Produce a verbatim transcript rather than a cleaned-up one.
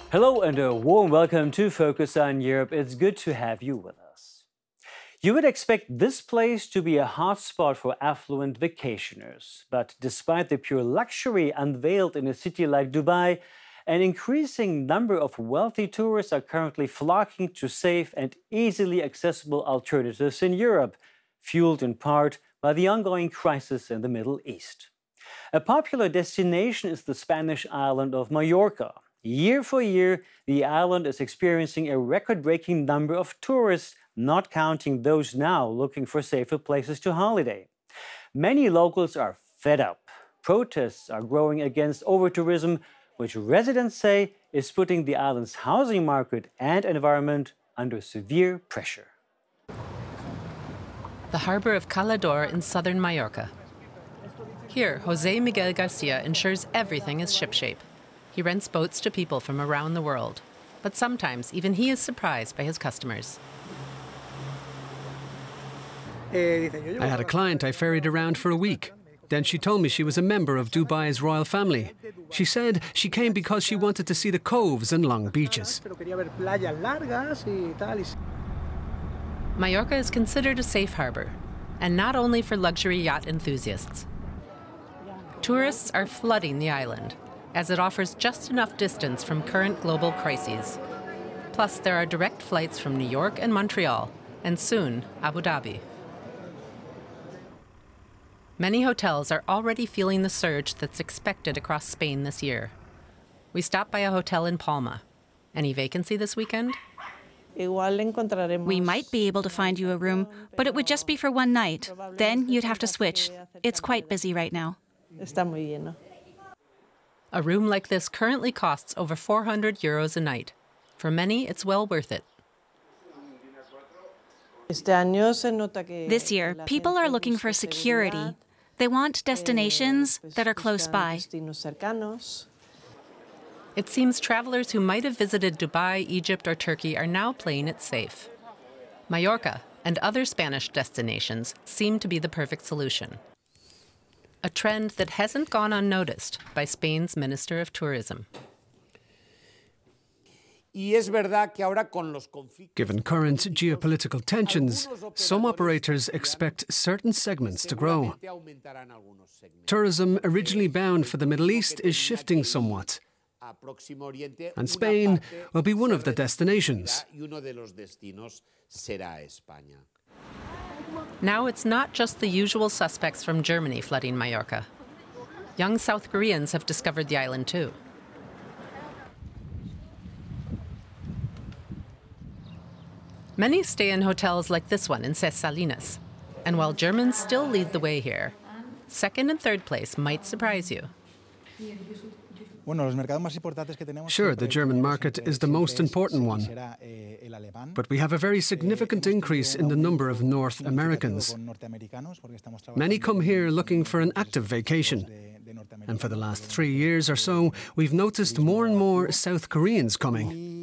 Hello and a warm welcome to Focus on Europe. It's good to have you with us. You would expect this place to be a hotspot for affluent vacationers, but despite the pure luxury unveiled in a city like Dubai, an increasing number of wealthy tourists are currently flocking to safe and easily accessible alternatives in Europe, fueled in part by the ongoing crisis in the Middle East. A popular destination is the Spanish island of Mallorca. Year for year, the island is experiencing a record-breaking number of tourists, not counting those now looking for safer places to holiday. Many locals are fed up. Protests are growing against over-tourism, which residents say is putting the island's housing market and environment under severe pressure. The harbor of Cala d'Or in southern Mallorca. Here, José Miguel Garcia ensures everything is shipshape. He rents boats to people from around the world, but sometimes even he is surprised by his customers. I had a client I ferried around for a week. Then she told me she was a member of Dubai's royal family. She said she came because she wanted to see the coves and long beaches. Mallorca is considered a safe harbor, and not only for luxury yacht enthusiasts. Tourists are flooding the island, as it offers just enough distance from current global crises. Plus, there are direct flights from New York and Montreal, and soon, Abu Dhabi. Many hotels are already feeling the surge that's expected across Spain this year. We stopped by a hotel in Palma. Any vacancy this weekend? We might be able to find you a room, but it would just be for one night. Then you'd have to switch. It's quite busy right now. A room like this currently costs over four hundred euros a night. For many, it's well worth it. This year, people are looking for security. They want destinations that are close by. It seems travelers who might have visited Dubai, Egypt, or Turkey are now playing it safe. Mallorca and other Spanish destinations seem to be the perfect solution. A trend that hasn't gone unnoticed by Spain's Minister of Tourism. Given current geopolitical tensions, some operators expect certain segments to grow. Tourism originally bound for the Middle East is shifting somewhat, and Spain will be one of the destinations. Now it's not just the usual suspects from Germany flooding Mallorca. Young South Koreans have discovered the island too. Many stay in hotels like this one in Ses Salines. And while Germans still lead the way here, second and third place might surprise you. Sure, the German market is the most important one, but we have a very significant increase in the number of North Americans. Many come here looking for an active vacation, and for the last three years or so, we've noticed more and more South Koreans coming.